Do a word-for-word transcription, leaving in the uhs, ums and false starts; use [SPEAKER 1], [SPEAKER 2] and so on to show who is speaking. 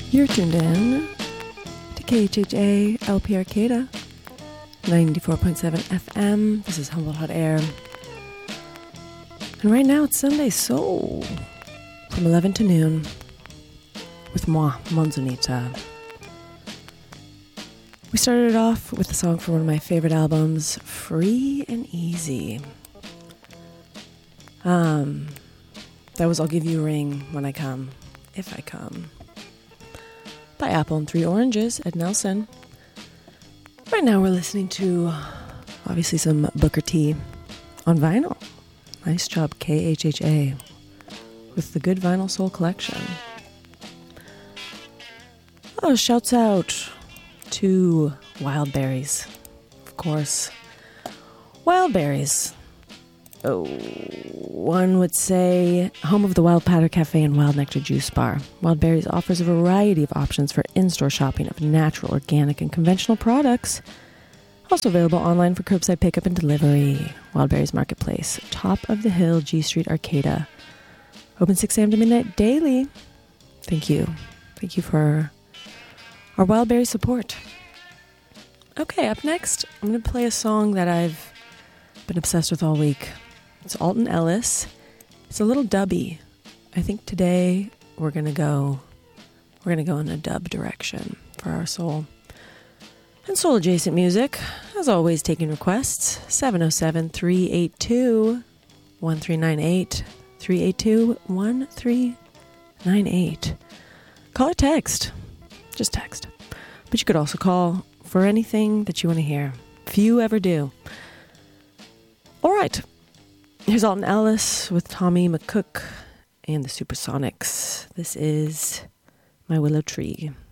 [SPEAKER 1] You're tuned in to K H H A L P Arcata, ninety-four point seven F M. This is Humboldt Hot Air. And right now it's Sunday Soul from eleven to noon with moi, Monzonita. We started it off with a song from one of my favorite albums, Free and Easy. Um, that was I'll Give You a Ring When I Come, If I Come, by Apple and Three Oranges at Nelson. Right now we're listening to, obviously, some Booker T on vinyl. Nice job, K H H A, with the Good Vinyl Soul Collection. Oh, shouts out to Wild Berries, of course. Wild Berries. Oh, one would say home of the Wild Powder Cafe and Wild Nectar Juice Bar. Wild Berries offers a variety of options for in-store shopping of natural, organic, and conventional products. Also available online for curbside pickup and delivery. Wild Berries Marketplace, top of the hill, G Street, Arcata. Open six a.m. to midnight daily. Thank you. Thank you for our Wild Berry support. Okay, up next, I'm going to play a song that I've been obsessed with all week. It's Alton Ellis. It's a little dubby. I think today we're gonna go we're gonna go in a dub direction for our soul. And soul adjacent music, as always, taking requests. seven oh seven, three eight two, one three nine eight. three eight two, one three nine eight. Call or text. Just text. But you could also call for anything that you want to hear. Few ever do. All right. Here's Alton Ellis with Tommy McCook and the Supersonics. This is My Willow Tree.